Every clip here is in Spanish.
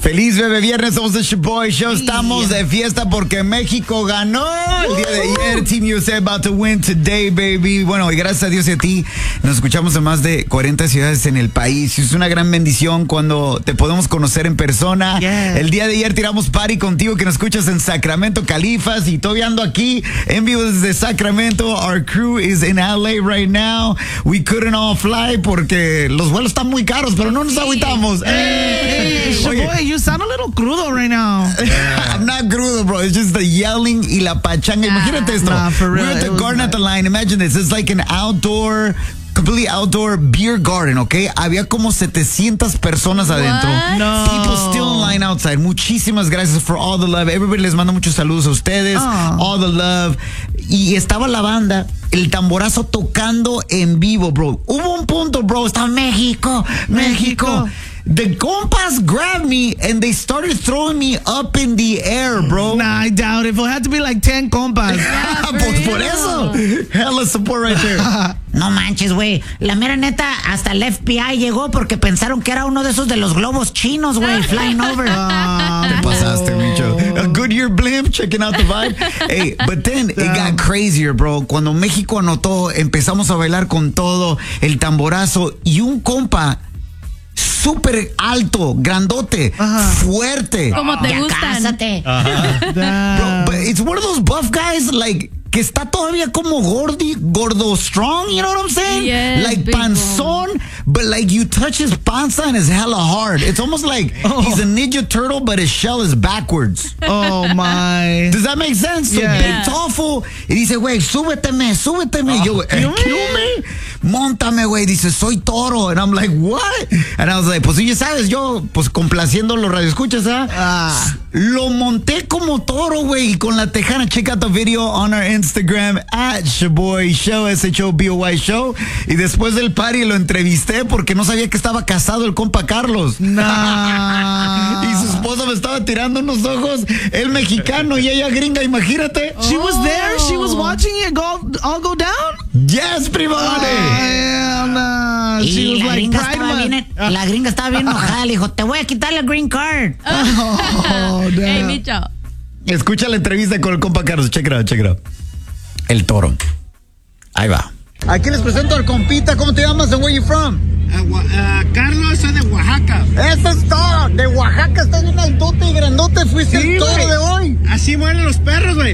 Feliz bebé viernes, somos el Shaboy Show. Estamos de fiesta porque México ganó el día de ayer. Team USA about to win today, baby. Bueno, y gracias a Dios y a ti, nos escuchamos en más de 40 ciudades en el país. Es una gran bendición cuando te podemos conocer en persona. Yeah. El día de ayer tiramos party contigo que nos escuchas en Sacramento, Califas. Y todavía ando aquí en vivo desde Sacramento. Our crew is in LA right now. We couldn't all fly porque los vuelos están muy caros, pero no nos agüitamos. Shaboy, you sound a little crudo right now. I'm not crudo, bro. It's just the yelling y la pachanga. Imagínate esto. Nah, for real, We're at the it was garden at the line. Imagine this. It's like an outdoor, completely outdoor beer garden, okay? Había como 700 personas adentro. No. People still in line outside. Muchísimas gracias for all the love. Everybody les manda muchos saludos a ustedes. All the love. Y estaba la banda, el tamborazo tocando en vivo, bro. Hubo un punto, bro. Estaba México. The compas grabbed me and they started throwing me up in the air, bro. Nah, I doubt it. It had to be like 10 compas. Pues por eso. Hella support right there. No manches, güey. La mera neta, hasta el FBI llegó porque pensaron que era uno de esos de los globos chinos, güey, flying over. Te pasaste, Micho. A Goodyear blimp, checking out the vibe. Hey, but then it got crazier, bro. Cuando México anotó, empezamos a bailar con todo, el tamborazo y un compa súper alto, grandote, fuerte. Como te Ya gustan. cásate. Bro, but it's one of those buff guys, like, que está todavía como gordo strong, you know what I'm saying? Yes, like big panzón, but like you touch his panza and it's hella hard. It's almost like he's a Ninja Turtle, but his shell is backwards. Oh, my. Does that make sense? So Yeah. big, tall fool. Y dice, güey, súbeteme. Yo, excuse me? Móntame, güey. Dice, soy toro. And I'm like, what? And I was like, pues ya sabes, yo, pues complaciendo los radioescuchas, Lo monté como toro, güey, y con la tejana. Check out the video on our Instagram, at Shaboy Show, SHOBOY Show. Y después del party lo entrevisté porque no sabía que estaba casado el compa Carlos. Nah. Y su esposa me estaba tirando unos ojos, él mexicano y ella gringa, imagínate. She was there? She was watching it all go down? Yes, prima. Hell nah. She Y was la like, gringa, Pride estaba Month. bien, la gringa estaba bien enojada. Le dijo, te voy a quitar la green card. Oh, damn. Hey, Micho. Escucha la entrevista con el compa Carlos. Check it out. El toro. Ahí va. Aquí les presento al compita. ¿Cómo te llamas and where you from? Carlos, soy de Oaxaca. Eso es todo. De Oaxaca, estás bien altote y grandote. Fuiste Sí, el toro güey. de hoy. Así mueren los perros, güey.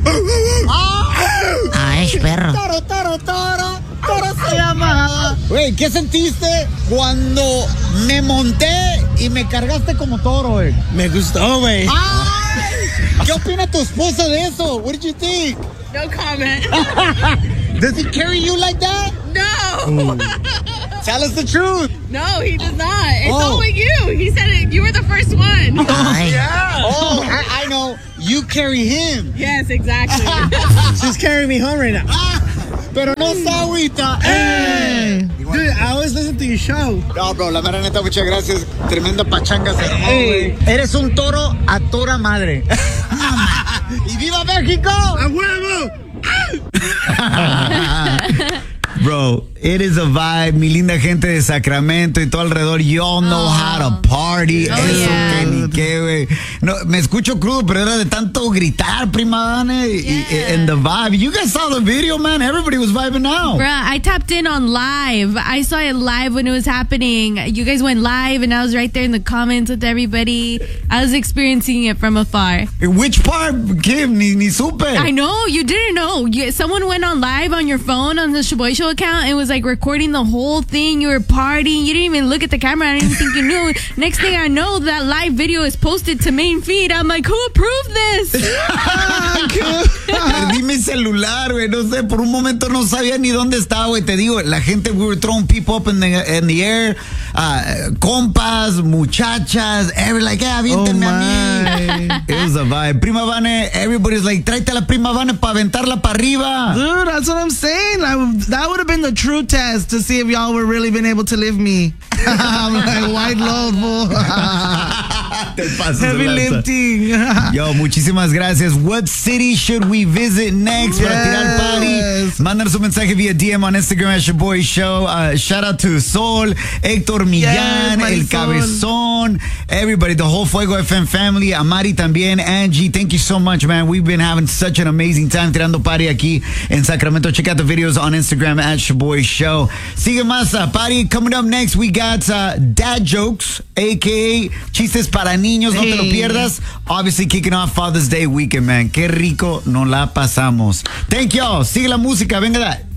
Ah, es perro. Toro se llama. Güey, ¿qué sentiste cuando me monté y me cargaste como toro, güey? Me gustó, güey. ¿Qué opina tu esposa de eso? What did you think? No comment. Does he carry you like that? No. Tell us the truth. No, he does not. It's Oh. only you. He said it. You were the first one. Ay, Oh, I know. You carry him. Yes, exactly. She's carrying me home right now. Pero no está agüita. Dude, I always listen to your show. No, bro, la mera neta, muchas gracias. Tremenda pachanga. Eres un toro a tora madre. ¡Y viva México! ¡A huevo! Bro, it is a vibe. Mi linda gente de Sacramento y todo alrededor. Y'all know how to party. Oh, Eso yeah. que ni qué, güey. No, me escucho crudo, pero era de tanto gritar, prima Vane. And the vibe. You guys saw the video, man. Everybody was vibing out. Bruh, I tapped in on live. I saw it live when it was happening. You guys went live, and I was right there in the comments with everybody. I was experiencing it from afar. Which part, Kim? Ni supe. I know, you didn't know. Someone went on live on your phone on the Shaboy Show account and was like recording the whole thing. You were partying. You didn't even look at the camera. I didn't think you knew. Next thing I know, that live video is posted to main feed. I'm like, who approved this? Perdí mi celular, güey. No sé, por un momento no sabía ni dónde estaba, güey. Te digo, la gente, we were throwing people up in the air. Compas, muchachas. Like, aviéntenme a mí. It was a vibe. Prima Vane, everybody's like, tráete a la prima Vane para aventarla para arriba. Dude, that's what I'm saying. That would have been the true test to see if y'all were really been able to live me. I'm like, white load, fool. Te pasas de Heavy lanza. lifting. Yo, muchísimas gracias. What city should we visit next para tirar party? Mándanos un mensaje vía DM on Instagram at Shaboy Show. Shout out to Sol, Héctor Millán, Yes, El Marisol. Cabezón, everybody, the whole Fuego FM family, Amari también, Angie, thank you so much, man. We've been having such an amazing time tirando party aquí en Sacramento. Check out the videos on Instagram at Shaboy Show. Sigue más party. Coming up next, we got dad jokes, a.k.a. chistes para niños. No te lo pierdas. Obviously, kicking off Father's Day weekend, man. Qué rico nos la pasamos. Thank y'all. Sigue la música. Venga, that.